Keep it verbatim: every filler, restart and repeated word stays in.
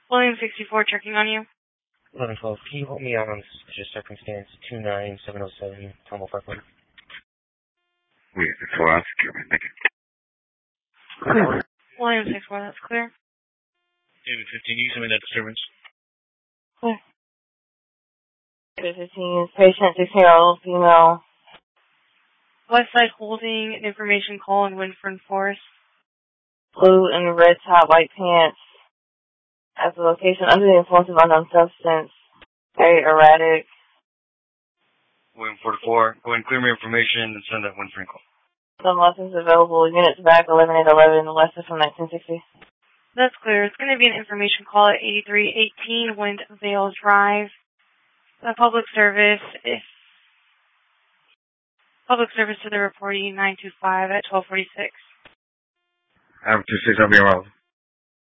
William sixty-four checking on you. eleven twelve, can you hold me on suspicious circumstance two nine seven oh seven, Tomo Parkland? Wait, it's all out secure, thank you. William sixty-four, that's clear. David fifteen, you send me that disturbance. Clear. David fifteen, patient six-year-old female. Westside Holding, information call in Winford Forest. Blue and red top, white pants. At the location under the influence of unknown substance. Very erratic. William forty-four, go ahead and clear me information and send that Winford call. Some lessons available. Units back eleven eight eleven, West from nineteen sixty. That's clear. It's going to be an information call at eighty-three eighteen Windvale Drive. A public service. If public service to the reportee nine two five at twelve forty-six. Average two six, I'll be around.